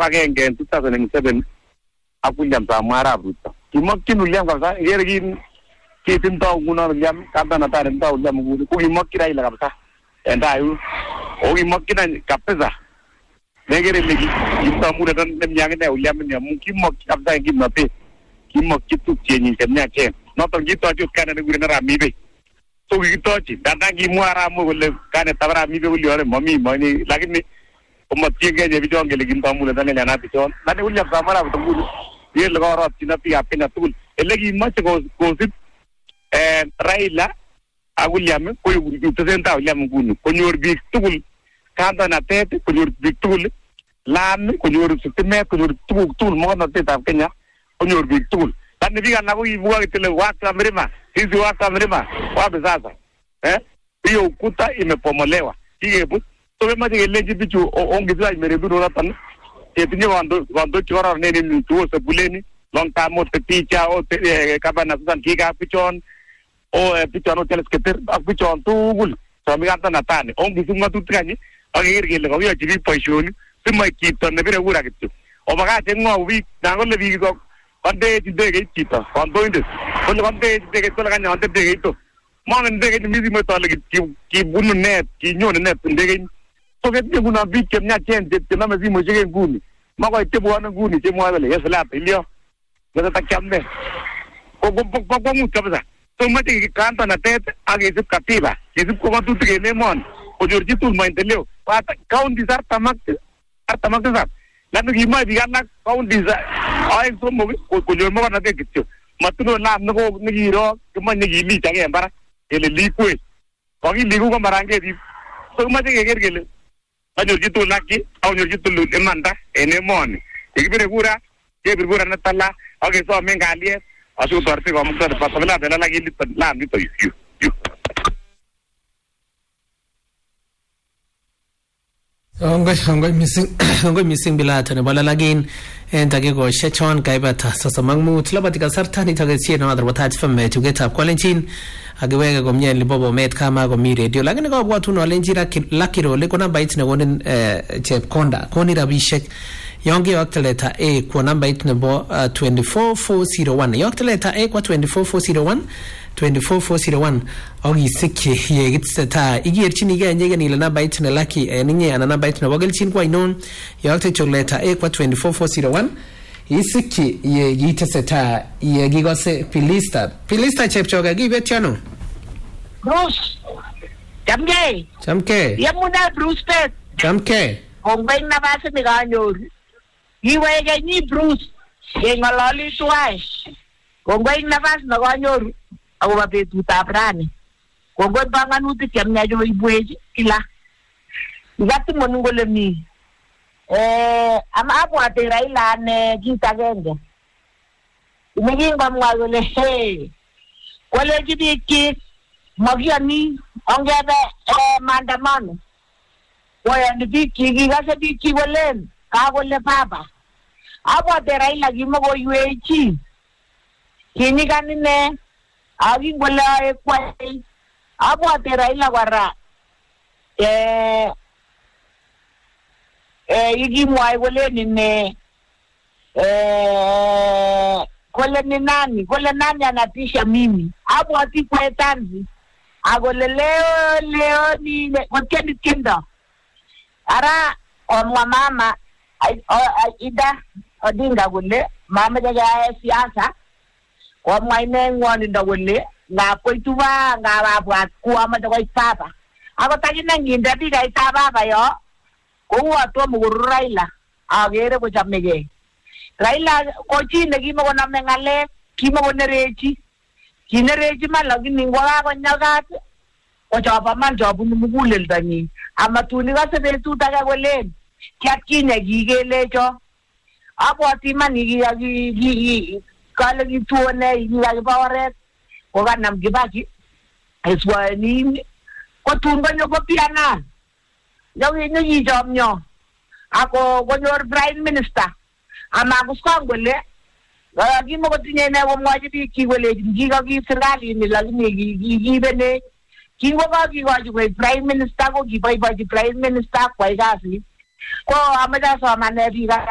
agenge en 2007 ak William Samoei Arap Ruto. Kimokyin William kabisa ngere kitindoi nguno William kabana tarindoi William nguni ko kimokyin Raila kabisa. Endayu o kimokyin kabisa. Negere legi kimtamure dan nemnyangene William ne kimokyin kabisa ngimnote. Kimokyin tukchenyi temnyake. Noton kitochut kana ne gurena Ramibe. So kitochi dandan kimwara mo kole kana tabara Ramibe uliore mami mani lakini komatinge je bijon gele kimtamure dan ne na bijon. Nani William Samoei Arap Ruto ye logoro tinapi apena tul. Elegi mache gosit Raila a William ko yutusenta William ngunu konyor bik tugul kanda na tete konyor bik tugul lan konyor sitime konyor tugul mo na tete af Kenya konyor bik tugul tan biga na ko ibuwa tele waka mrima hizi waka mrima wapi sasa hiyo ukuta imepomolewa hige but so maji eleji bichu ongezwa imeredu na tan tetinye wando chora nene ni tuo sebuleni long time te picha o kabana san kiga pichon o pichon o telesketer ak pichon tugul so mi ganta natane on bisu ngatutkani ak gergele ko yo jibi paishoni simay kito ne bire ura gitu o baga tengo wi dangole bi ko konde jide kito kondo inde konde jide ko la kanya onde de kito mo nde ke mi mo to le ki bunu net ki nyone net ndege so ke de guna bi kem nya chen de na me bi mo jige nguni ma ko te bo na nguni te mo ale yesla ilio gata takamne ko mu kabisa so mati kanta na tete age sip katiba kisip ko tu tigene mon o jorji tu maendeleo pata kaunti sartamak sa lanu gima digana kaunti sa ay so mo ko jormo na te kityo matuno na no ngiro kuma ngili tage mbara ele likwe ko gi ligu ko marange di so mati gergele a jorji tu laki au jorji tu emanda ene mon igibere gura ke birgura na tala age so mengalie asu torti ko mukta patala de la gili la mi to yu Ongoy missing bilata ne bala lagin en tage go shechon kaibata sasamangmu tlabatika sartani tage sieno adar watat femme to get up quarantine agewega go mnyen libobo met kama go mi radio lagin go gwatu no lenjira lakiro le kona bait ne wonen chep konda koni rabishek yonge wakteleta A kwa namba itnebo 24401 yakteleta A kwa 24401 24401 ogi sikke ye gitseta igirchini ge nyege ni lana bait na laki ninge anana bait na wagelchin kwa inon yakte chogleta A kwa 24401 isikke ye giteseta ye gigose pilista chepchoga gibetiano Bruce Chamke yamuna Bruce pet Chamke ongben na base ni ganyor iwege ni Bruce ye ngalali tuai ongben na base na ganyor ako ba betutab rani kongoi banganutik chemnyacho ibwechi kila ngati monungole mi ama abwate Raila ne kit agenge nekingomwa kole kolechi biik chik makiyoni ongebe maandamano koyoni biik chik kikase biik chik kolen kakole baba abwate Raila kimokoywechi kinyikan ine akingole kwai abwate Raila kora ikimwai kolen ine kole ni nani anatisha mimi abwati kwetanzi akole leo ni kotkeni kindo ara omwa mama Ida Odinga kole mama jaga siasa omwa ine ngwonindo kole na koituba ngababwat kuama koi papa ako takine nginde bikai baba yo ko atomo kuru Raila agere ko chamege Raila ko chi nekimakoname ngalek kimakonerechi man lakini ngwa ko nyagat ko chapa man chapunu muguleldanyi amatuni kase betut age kolen kiatkinye kikelecho abwati man iki kale kituone iki oret ko kanam Kibaki eswani ko tun konyo ko piana yogi ni jomnyo ako konyor prime minister ama kuskongole gimo kotinye ne komwaji biik kole kikaki serikali ni lakini kibene kingo kakikochi koik prime minister ko kiboiboichi prime minister kwai kasit ko amache somane biik